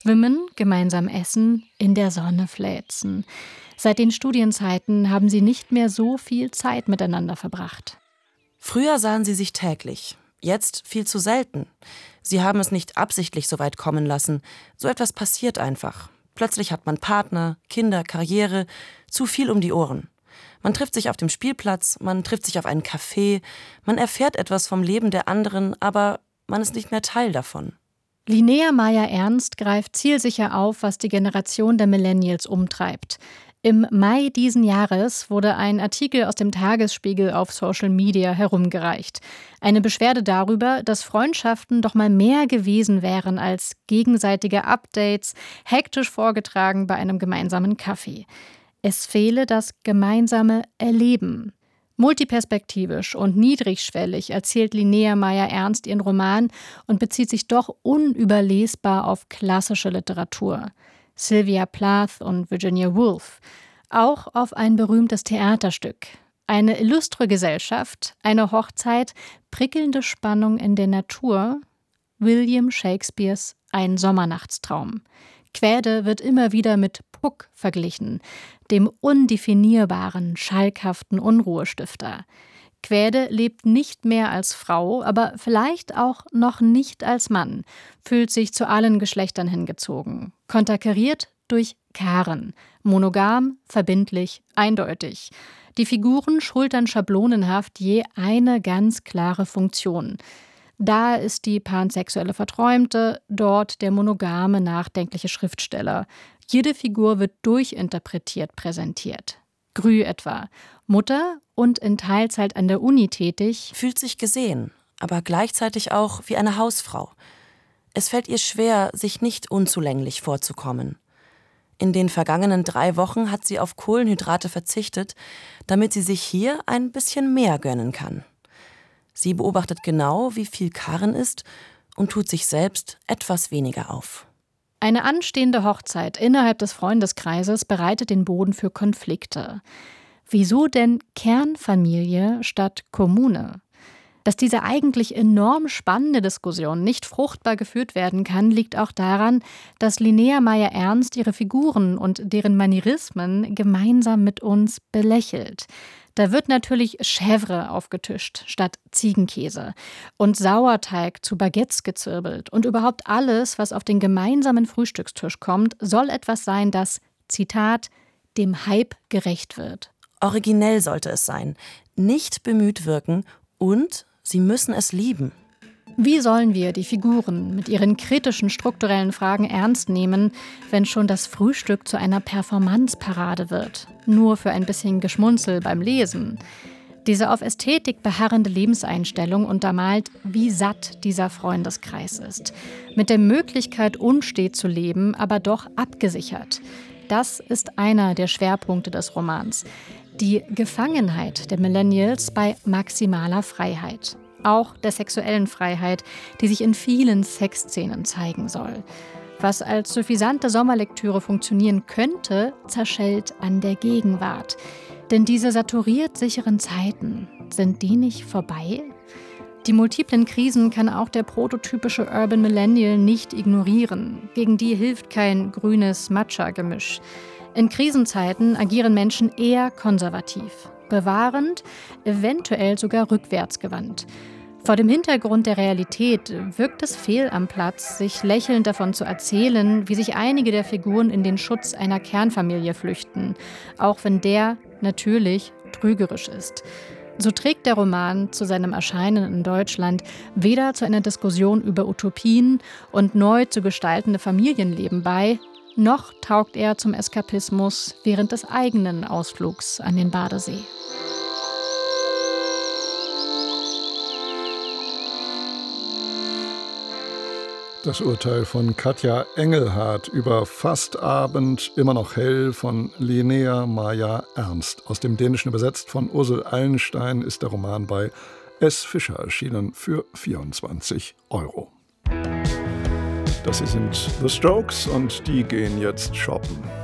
Schwimmen, gemeinsam essen, in der Sonne fläzen. Seit den Studienzeiten haben sie nicht mehr so viel Zeit miteinander verbracht. Früher sahen sie sich täglich, jetzt viel zu selten. Sie haben es nicht absichtlich so weit kommen lassen. So etwas passiert einfach. Plötzlich hat man Partner, Kinder, Karriere, zu viel um die Ohren. Man trifft sich auf dem Spielplatz, man trifft sich auf einen Café, man erfährt etwas vom Leben der anderen, aber man ist nicht mehr Teil davon. Linnea Meier-Ernst greift zielsicher auf, was die Generation der Millennials umtreibt. Im Mai diesen Jahres wurde ein Artikel aus dem Tagesspiegel auf Social Media herumgereicht. Eine Beschwerde darüber, dass Freundschaften doch mal mehr gewesen wären als gegenseitige Updates, hektisch vorgetragen bei einem gemeinsamen Kaffee. Es fehle das gemeinsame Erleben. Multiperspektivisch und niedrigschwellig erzählt Linnea Meier-Ernst ihren Roman und bezieht sich doch unüberlesbar auf klassische Literatur. Sylvia Plath und Virginia Woolf. Auch auf ein berühmtes Theaterstück. Eine illustre Gesellschaft, eine Hochzeit, prickelnde Spannung in der Natur. William Shakespeares Ein Sommernachtstraum. Quäde wird immer wieder mit Puck verglichen, dem undefinierbaren, schalkhaften Unruhestifter. Quäde lebt nicht mehr als Frau, aber vielleicht auch noch nicht als Mann, fühlt sich zu allen Geschlechtern hingezogen, konterkariert durch Karen, monogam, verbindlich, eindeutig. Die Figuren schultern schablonenhaft je eine ganz klare Funktion. Da ist die pansexuelle Verträumte, dort der monogame, nachdenkliche Schriftsteller. Jede Figur wird durchinterpretiert präsentiert. Grü etwa, Mutter und in Teilzeit an der Uni tätig, Fühlt sich gesehen, aber gleichzeitig auch wie eine Hausfrau. Es fällt ihr schwer, sich nicht unzulänglich vorzukommen. In den vergangenen 3 Wochen hat sie auf Kohlenhydrate verzichtet, damit sie sich hier ein bisschen mehr gönnen kann. Sie beobachtet genau, wie viel Karen ist und tut sich selbst etwas weniger auf. Eine anstehende Hochzeit innerhalb des Freundeskreises bereitet den Boden für Konflikte. Wieso denn Kernfamilie statt Kommune? Dass diese eigentlich enorm spannende Diskussion nicht fruchtbar geführt werden kann, liegt auch daran, dass Linnea Meier-Ernst ihre Figuren und deren Manierismen gemeinsam mit uns belächelt. Da wird natürlich Chèvre aufgetischt statt Ziegenkäse und Sauerteig zu Baguettes gezirbelt. Und überhaupt alles, was auf den gemeinsamen Frühstückstisch kommt, soll etwas sein, das, Zitat, dem Hype gerecht wird. Originell sollte es sein, nicht bemüht wirken und sie müssen es lieben. Wie sollen wir die Figuren mit ihren kritischen strukturellen Fragen ernst nehmen, wenn schon das Frühstück zu einer Performanceparade wird? Nur für ein bisschen Geschmunzel beim Lesen. Diese auf Ästhetik beharrende Lebenseinstellung untermalt, wie satt dieser Freundeskreis ist. Mit der Möglichkeit, unstet zu leben, aber doch abgesichert. Das ist einer der Schwerpunkte des Romans. Die Gefangenheit der Millennials bei maximaler Freiheit. Auch der sexuellen Freiheit, die sich in vielen Sexszenen zeigen soll. Was als suffisante Sommerlektüre funktionieren könnte, zerschellt an der Gegenwart. Denn diese saturiert sicheren Zeiten, sind die nicht vorbei? Die multiplen Krisen kann auch der prototypische Urban Millennial nicht ignorieren. Gegen die hilft kein grünes Matcha-Gemisch. In Krisenzeiten agieren Menschen eher konservativ. Bewahrend, eventuell sogar rückwärtsgewandt. Vor dem Hintergrund der Realität wirkt es fehl am Platz, sich lächelnd davon zu erzählen, wie sich einige der Figuren in den Schutz einer Kernfamilie flüchten, auch wenn der natürlich trügerisch ist. So trägt der Roman zu seinem Erscheinen in Deutschland weder zu einer Diskussion über Utopien und neu zu gestaltende Familienleben bei, noch taugt er zum Eskapismus während des eigenen Ausflugs an den Badesee. Das Urteil von Katja Engelhardt über Fastabend, immer noch hell von Linnea Meier-Ernst. Aus dem Dänischen übersetzt von Ursel Allenstein ist der Roman bei S. Fischer erschienen für 24 €. Das hier sind The Strokes und die gehen jetzt shoppen.